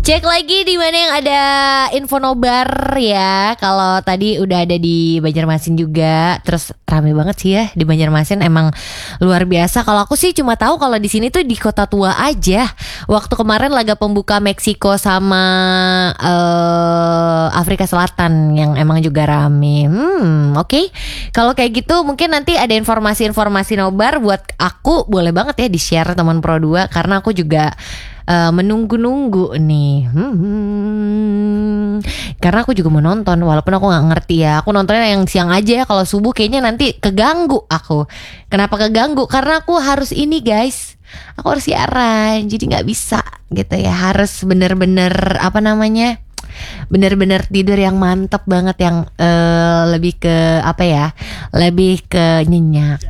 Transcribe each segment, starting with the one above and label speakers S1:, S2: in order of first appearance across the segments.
S1: Cek lagi di mana yang ada info nobar ya. Kalau tadi udah ada di Banjarmasin juga, terus rame banget sih ya di Banjarmasin, emang luar biasa. Kalau aku sih cuma tahu kalau di sini tuh di Kota Tua aja. Waktu kemarin laga pembuka Meksiko sama Afrika Selatan yang emang juga rame. Oke. Kalau kayak gitu mungkin nanti ada informasi-informasi nobar buat aku, boleh banget ya di-share teman Pro 2 karena aku juga menunggu-nunggu nih. Karena aku juga mau nonton walaupun aku gak ngerti ya. Aku nontonnya yang siang aja ya. Kalau subuh kayaknya nanti keganggu aku. Kenapa keganggu? Karena aku harus ini guys, aku harus siaran, jadi gak bisa gitu ya. Harus bener-bener bener-bener tidur yang mantep banget, yang lebih ke lebih ke nyenyak.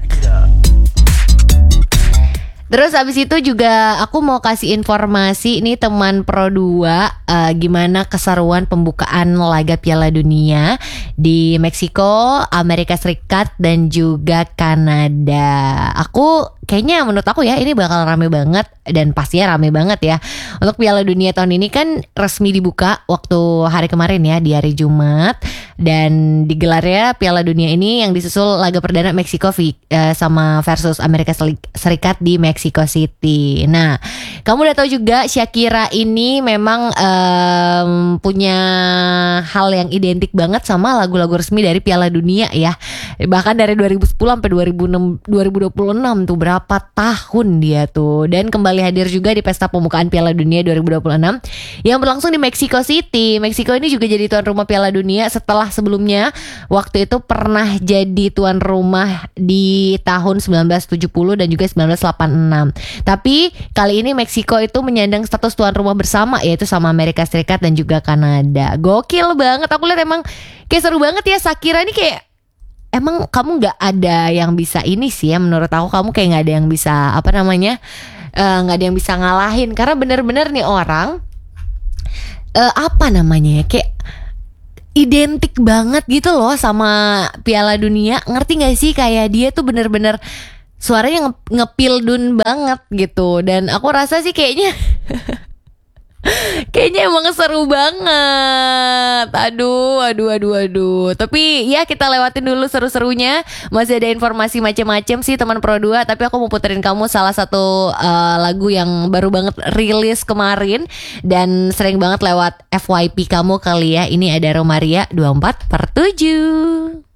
S1: Terus abis itu juga aku mau kasih informasi nih teman Pro 2, gimana keseruan pembukaan laga Piala Dunia di Meksiko, Amerika Serikat dan juga Kanada. Menurut aku ya ini bakal rame banget dan pastinya rame banget ya. Untuk Piala Dunia tahun ini kan resmi dibuka waktu hari kemarin ya, di hari Jumat, dan digelarnya Piala Dunia ini yang disusul laga perdana Meksiko sama versus Amerika Serikat di Mexico City. Nah, kamu udah tahu juga Shakira ini memang punya hal yang identik banget sama lagu-lagu resmi dari Piala Dunia ya. Bahkan dari 2010 sampai 2026 tuh berapa tahun dia tuh. Dan kembali hadir juga di pesta pembukaan Piala Dunia 2026 yang berlangsung di Mexico City. Meksiko ini juga jadi tuan rumah Piala Dunia setelah sebelumnya waktu itu pernah jadi tuan rumah di tahun 1970 dan juga 1986. Tapi kali ini Meksiko itu menyandang status tuan rumah bersama, yaitu sama Amerika Serikat dan juga Kanada. Gokil banget. Aku lihat emang kayak seru banget ya. Shakira ini kayak, emang kamu gak ada yang bisa ini sih ya, menurut aku kamu kayak gak ada yang bisa gak ada yang bisa ngalahin. Karena bener-bener nih orang kayak identik banget gitu loh sama Piala Dunia. Ngerti gak sih, kayak dia tuh bener-bener suaranya ngepildun banget gitu. Dan aku rasa sih kayaknya kayaknya emang seru banget. Aduh. Tapi ya kita lewatin dulu seru-serunya. Masih ada informasi macam-macam sih teman Pro 2. Tapi aku mau puterin kamu salah satu lagu yang baru banget rilis kemarin dan sering banget lewat FYP kamu kali ya. Ini ada Romaria 24/7.